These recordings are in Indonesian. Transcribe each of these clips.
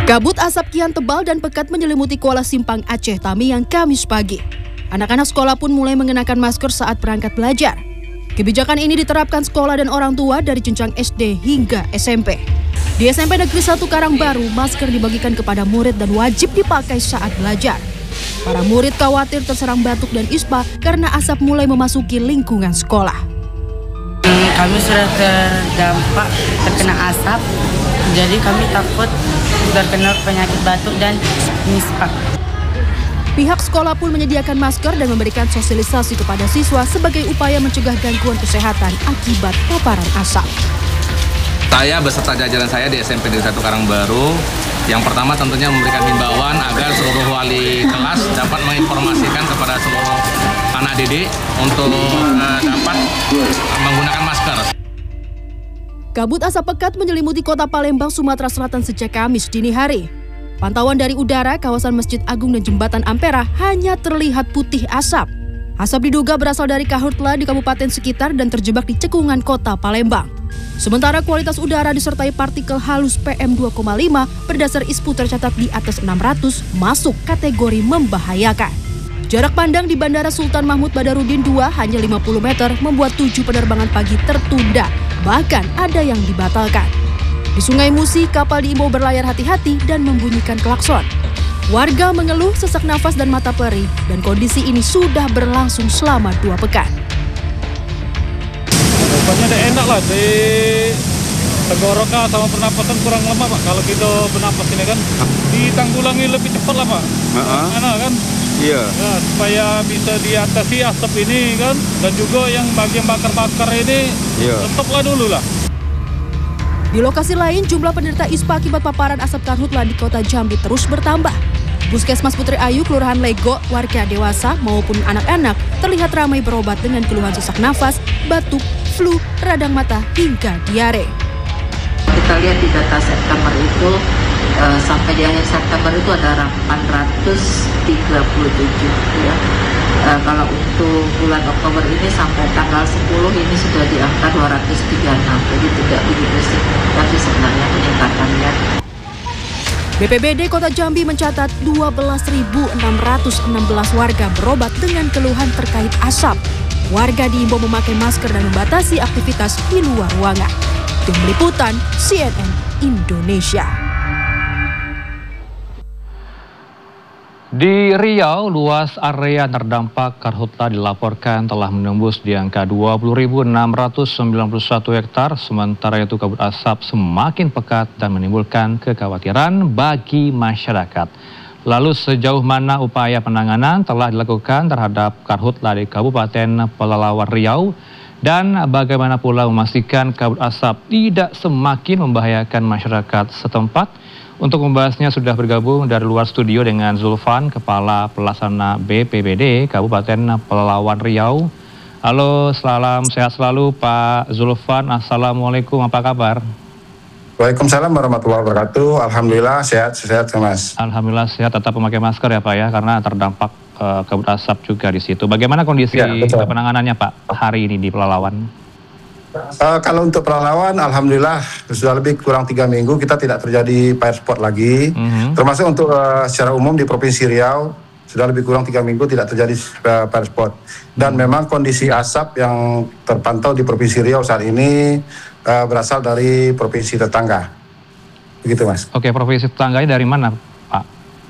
Kabut asap kian tebal dan pekat menyelimuti Kuala Simpang, Aceh, Tamiang, Kamis pagi. Anak-anak sekolah pun mulai mengenakan masker saat berangkat belajar. Kebijakan ini diterapkan sekolah dan orang tua dari jenjang SD hingga SMP. Di SMP Negeri 1 Karangbaru, masker dibagikan kepada murid dan wajib dipakai saat belajar. Para murid khawatir terserang batuk dan ispa karena asap mulai memasuki lingkungan sekolah. Kami sudah terkena asap, jadi kami takut terkena penyakit batuk dan ispa. Pihak sekolah pun menyediakan masker dan memberikan sosialisasi kepada siswa sebagai upaya mencegah gangguan kesehatan akibat paparan asap. Saya beserta jajaran saya di SMP Negeri 1 Karangbaru, yang pertama tentunya memberikan himbauan agar seluruh wali kelas dapat menginformasikan kepada seluruh anak didik untuk dapat menggunakan masker. Kabut asap pekat menyelimuti kota Palembang, Sumatera Selatan sejak Kamis dini hari. Pantauan dari udara, kawasan Masjid Agung dan Jembatan Ampera hanya terlihat putih asap. Asap diduga berasal dari karhutla di kabupaten sekitar dan terjebak di cekungan kota Palembang. Sementara kualitas udara disertai partikel halus PM 2,5 berdasar ISPU tercatat di atas 600 masuk kategori membahayakan. Jarak pandang di Bandara Sultan Mahmud Badarudin II hanya 50 meter membuat 7 penerbangan pagi tertunda, bahkan ada yang dibatalkan. Di Sungai Musi, kapal diimbau berlayar hati-hati dan membunyikan klakson. Warga mengeluh sesak nafas dan mata perih, dan kondisi ini sudah berlangsung selama 2 pekan. Pokoknya udah enak lah, di tenggorokan sama pernapasan kurang lama Pak. Kalau kita bernapas ini kan ditanggulangi lebih cepat lah Pak. Enak kan? Iya. Nah, supaya bisa diatasi asap ini kan, dan juga yang bagian bakar-bakar ini stoplah dulu lah. Di lokasi lain, jumlah penderita ISPA akibat paparan asap karhutla di kota Jambi terus bertambah. Puskesmas Putri Ayu, Kelurahan Lego, warga dewasa maupun anak-anak terlihat ramai berobat dengan keluhan sesak nafas, batuk, flu, radang mata, hingga diare. Kita lihat di data September itu, sampai di akhir September itu ada 837 ya. Kalau untuk bulan Oktober ini sampai tanggal 10 ini sudah di angka 236, jadi tidak begitu signifikan sebenarnya peningkatannya. BPBD Kota Jambi mencatat 12.616 warga berobat dengan keluhan terkait asap. Warga diimbau memakai masker dan membatasi aktivitas di luar ruangan. Tim Liputan CNN Indonesia. Di Riau, luas area terdampak karhutla dilaporkan telah menembus di angka 20.691 hektar, sementara itu kabut asap semakin pekat dan menimbulkan kekhawatiran bagi masyarakat. Lalu sejauh mana upaya penanganan telah dilakukan terhadap karhutla di Kabupaten Pelalawan Riau, dan bagaimana pula memastikan kabut asap tidak semakin membahayakan masyarakat setempat? Untuk membahasnya sudah bergabung dari luar studio dengan Zulfan, Kepala Pelaksana BPBD Kabupaten Pelalawan Riau. Halo, salam sehat selalu Pak Zulfan. Assalamualaikum, apa kabar? Waalaikumsalam warahmatullahi wabarakatuh. Alhamdulillah sehat Mas. Alhamdulillah sehat, tetap memakai masker ya Pak ya, karena terdampak kabut asap juga di situ. Bagaimana kondisi penanganannya Pak hari ini di Pelalawan? Kalau untuk Pelalawan, alhamdulillah sudah lebih kurang 3 minggu kita tidak terjadi fire spot lagi. Termasuk untuk secara umum di Provinsi Riau sudah lebih kurang 3 minggu tidak terjadi fire spot. Dan memang kondisi asap yang terpantau di Provinsi Riau saat ini berasal dari provinsi tetangga. Begitu Mas. Oke, provinsi tetangganya dari mana Pak?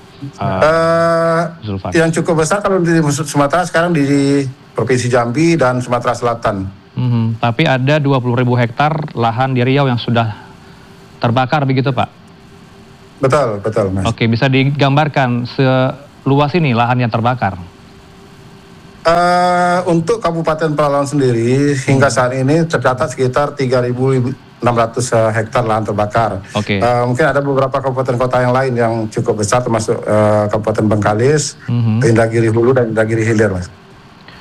Zulfan. Yang cukup besar kalau di Sumatera sekarang di Provinsi Jambi dan Sumatera Selatan. Tapi ada 20.000 hektar lahan di Riau yang sudah terbakar begitu Pak? Betul Mas. Oke, bisa digambarkan seluas ini lahan yang terbakar? Untuk Kabupaten Pelalawan sendiri hingga saat ini tercatat sekitar 3.600 hektar lahan terbakar. Mungkin ada beberapa kabupaten kota yang lain yang cukup besar termasuk Kabupaten Bengkalis, Indragiri Hulu dan Indragiri Hilir Mas.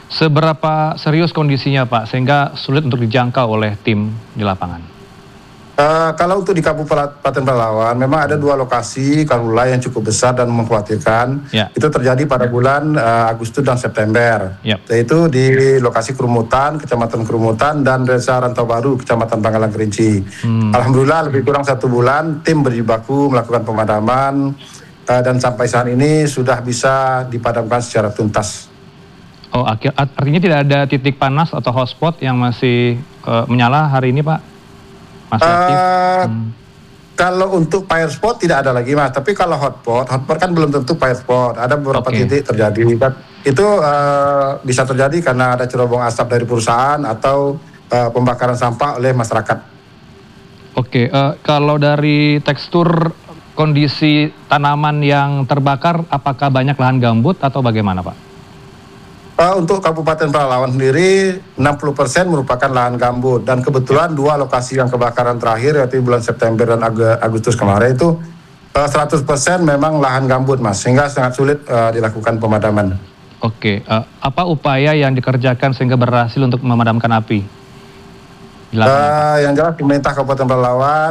Seberapa serius kondisinya Pak sehingga sulit untuk dijangkau oleh tim di lapangan? Kalau untuk di Kabupaten Pelalawan, memang ada 2 lokasi karhutla yang cukup besar dan mengkhawatirkan. Itu terjadi pada bulan Agustus dan September. Yaitu di lokasi Kerumutan, Kecamatan Kerumutan, dan Desa Rantau Baru, Kecamatan Bangkalan Kerinci. Alhamdulillah lebih kurang 1 bulan tim berjibaku melakukan pemadaman dan sampai saat ini sudah bisa dipadamkan secara tuntas. Oh, artinya tidak ada titik panas atau hotspot yang masih menyala hari ini, Pak? Kalau untuk fire spot tidak ada lagi, Mas. Tapi kalau hotspot kan belum tentu fire spot. Ada beberapa titik terjadi. Itu bisa terjadi karena ada cerobong asap dari perusahaan atau pembakaran sampah oleh masyarakat. Kalau dari tekstur kondisi tanaman yang terbakar, apakah banyak lahan gambut atau bagaimana, Pak? Untuk Kabupaten Pelalawan sendiri 60% merupakan lahan gambut, dan kebetulan 2 lokasi yang kebakaran terakhir yaitu bulan September dan Agustus kemarin itu 100% memang lahan gambut, Mas, sehingga sangat sulit dilakukan pemadaman. Apa upaya yang dikerjakan sehingga berhasil untuk memadamkan api? Yang jelas pemerintah Kabupaten Pelalawan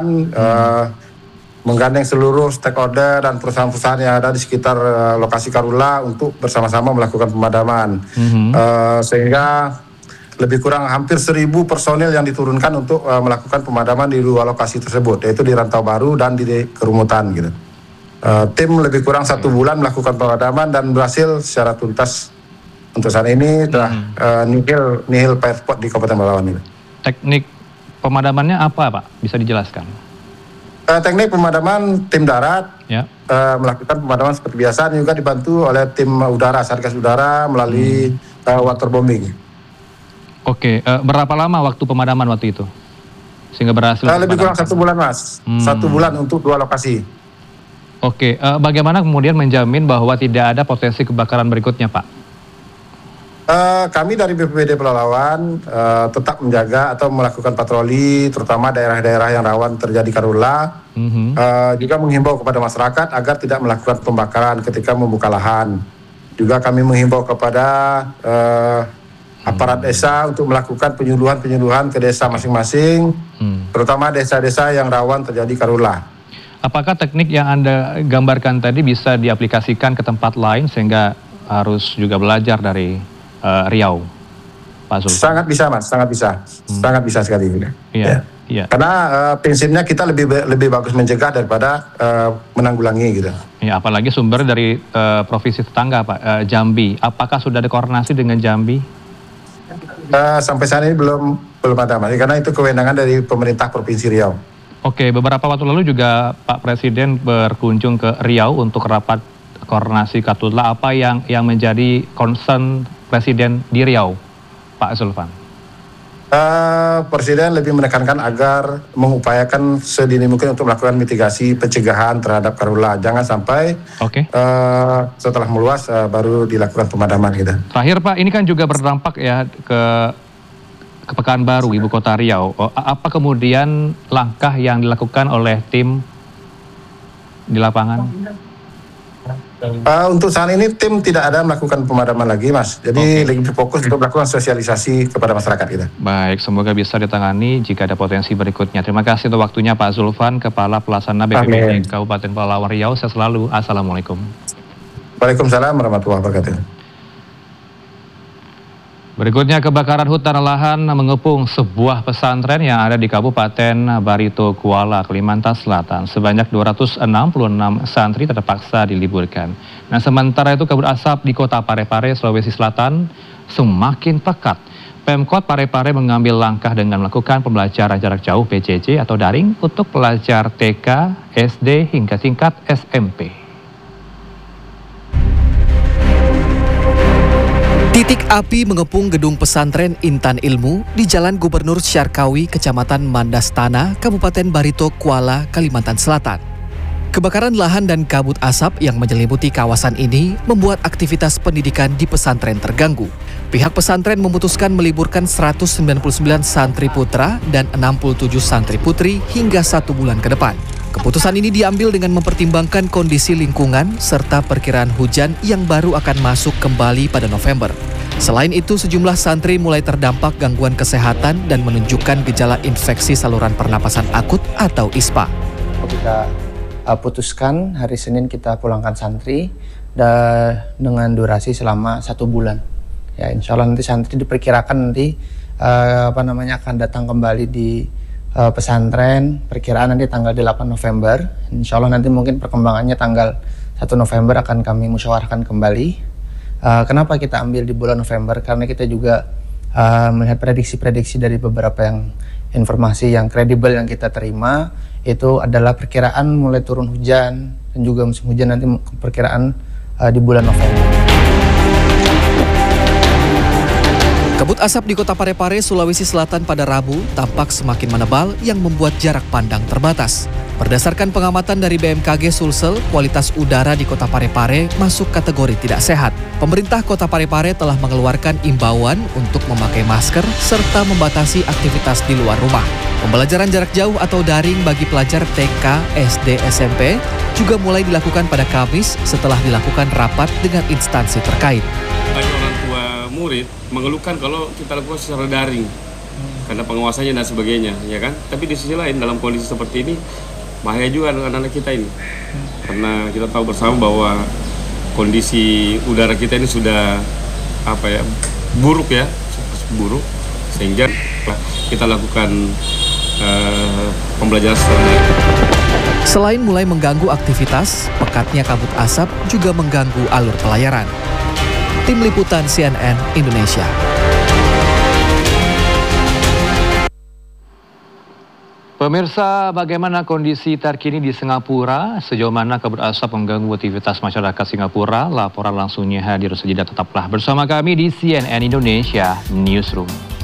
menggandeng seluruh stakeholder dan perusahaan-perusahaan yang ada di sekitar lokasi karhutla untuk bersama-sama melakukan pemadaman. Sehingga lebih kurang hampir 1.000 personil yang diturunkan untuk melakukan pemadaman di 2 lokasi tersebut, yaitu di Rantau Baru dan di Kerumutan gitu. Tim lebih kurang 1 bulan melakukan pemadaman dan berhasil secara tuntas. Untuk saat ini telah nihil fire spot di Kabupaten Pelalawan ini. Teknik pemadamannya apa, Pak? Bisa dijelaskan? Teknik pemadaman tim darat melakukan pemadaman seperti biasa, dan juga dibantu oleh tim udara, Satgas Udara melalui waterbombing. Berapa lama waktu pemadaman waktu itu sehingga berhasil? Lebih kurang 1 bulan, Mas. 1 bulan untuk 2 lokasi. Bagaimana kemudian menjamin bahwa tidak ada potensi kebakaran berikutnya, Pak? Kami dari BPBD Pelalawan tetap menjaga atau melakukan patroli, terutama daerah-daerah yang rawan terjadi karhutla. Juga menghimbau kepada masyarakat agar tidak melakukan pembakaran ketika membuka lahan. Juga kami menghimbau kepada aparat desa untuk melakukan penyuluhan ke desa masing-masing, terutama desa-desa yang rawan terjadi karhutla. Apakah teknik yang Anda gambarkan tadi bisa diaplikasikan ke tempat lain sehingga harus juga belajar dari Riau, Pak Zulfan? Sangat bisa, Mas, sangat bisa. Sangat bisa sekali. Iya. Karena prinsipnya kita lebih bagus mencegah daripada menanggulangi gitu. Apalagi sumber dari provinsi tetangga, Pak, Jambi. Apakah sudah ada koordinasi dengan Jambi? Sampai saat ini belum ada, Mas, karena itu kewenangan dari pemerintah Provinsi Riau. Beberapa waktu lalu juga Pak Presiden berkunjung ke Riau untuk rapat koordinasi karhutla. Apa yang menjadi concern Presiden di Riau, Pak Zulfan? Presiden lebih menekankan agar mengupayakan sedini mungkin untuk melakukan mitigasi pencegahan terhadap karhutla. Jangan sampai setelah meluas baru dilakukan pemadaman gitu. Terakhir, Pak, ini kan juga berdampak ya ke Pekanbaru, ibu kota Riau. Apa kemudian langkah yang dilakukan oleh tim di lapangan? Untuk saat ini tim tidak ada melakukan pemadaman lagi, Mas. Jadi lebih fokus untuk melakukan sosialisasi kepada masyarakat kita. Baik, semoga bisa ditangani jika ada potensi berikutnya. Terima kasih untuk waktunya Pak Zulfan, Kepala Pelaksana BPBD Kabupaten Pelalawan Riau. Saya selalu. Assalamualaikum. Waalaikumsalam warahmatullahi wabarakatuh. Berikutnya, kebakaran hutan lahan mengepung sebuah pesantren yang ada di Kabupaten Barito Kuala, Kalimantan Selatan. Sebanyak 266 santri terpaksa diliburkan. Nah, sementara itu kabut asap di kota Parepare, Sulawesi Selatan semakin pekat. Pemkot Parepare mengambil langkah dengan melakukan pembelajaran jarak jauh PJJ atau daring untuk pelajar TK, SD hingga tingkat SMP. Titik api mengepung gedung pesantren Intan Ilmu di Jalan Gubernur Syarkawi, Kecamatan Mandastana, Kabupaten Barito Kuala, Kalimantan Selatan. Kebakaran lahan dan kabut asap yang menyelimuti kawasan ini membuat aktivitas pendidikan di pesantren terganggu. Pihak pesantren memutuskan meliburkan 199 santri putra dan 67 santri putri hingga 1 bulan ke depan. Keputusan ini diambil dengan mempertimbangkan kondisi lingkungan serta perkiraan hujan yang baru akan masuk kembali pada November. Selain itu, sejumlah santri mulai terdampak gangguan kesehatan dan menunjukkan gejala infeksi saluran pernapasan akut atau ISPA. Kita putuskan hari Senin kita pulangkan santri dengan durasi selama 1 bulan. Ya, insya Allah nanti santri diperkirakan nanti akan datang kembali di pesantren, perkiraan nanti tanggal 8 November. Insya Allah nanti mungkin perkembangannya tanggal 1 November akan kami musyawarahkan kembali. Kenapa kita ambil di bulan November? Karena kita juga melihat prediksi-prediksi dari beberapa informasi yang kredibel yang kita terima, itu adalah perkiraan mulai turun hujan dan juga musim hujan nanti perkiraan di bulan November. Kabut asap di Kota Parepare, Sulawesi Selatan pada Rabu tampak semakin menebal yang membuat jarak pandang terbatas. Berdasarkan pengamatan dari BMKG Sulsel, kualitas udara di Kota Parepare masuk kategori tidak sehat. Pemerintah Kota Parepare telah mengeluarkan imbauan untuk memakai masker serta membatasi aktivitas di luar rumah. Pembelajaran jarak jauh atau daring bagi pelajar TK, SD, SMP juga mulai dilakukan pada Kamis setelah dilakukan rapat dengan instansi terkait. Banyak orang tua murid mengeluhkan kalau kita lakukan secara daring karena pengawasannya dan sebagainya, ya kan? Tapi di sisi lain dalam kondisi seperti ini bahaya juga anak-anak kita ini, karena kita tahu bersama bahwa kondisi udara kita ini sudah buruk ya, buruk, sehingga kita lakukan pembelajaran secara daring. Selain mulai mengganggu aktivitas, pekatnya kabut asap juga mengganggu alur pelayaran. Tim Liputan CNN Indonesia. Pemirsa, bagaimana kondisi terkini di Singapura? Sejauh mana kabut asap mengganggu aktivitas masyarakat Singapura? Laporan langsungnya hadir sejenak, tetaplah bersama kami di CNN Indonesia Newsroom.